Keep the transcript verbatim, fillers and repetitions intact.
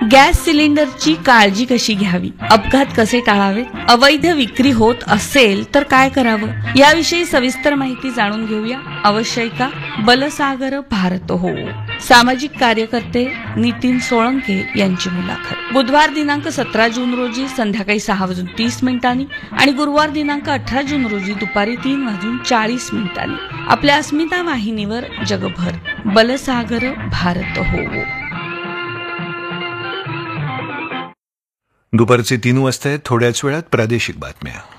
Gas सिलेंडरची काळजी कशी घ्यावी, अपघात कसे टाळावेत, अवैध विक्री होत असेल तर काय करावं, याविषयी सविस्तर माहिती जाणून घेऊया. अवश्यका बलसागर भारत हो. सामाजिक कार्यकर्ते नितीन सोळंके यांची मुलाखत. बुधवार दिनांक सतरा जून रोजी संध्याकाळी सहा वाजून तीस मिनिटांनी आणि गुरुवार दिनांक अठरा जून रोजी दुपारी तीन वाजून चाळीस मिनिटांनी आपल्या अस्मिता वाहिनीवर जगभर बलसागर भारत हो. दुपारचे तीन वाजता थोड्याच वेळात प्रादेशिक बातम्या.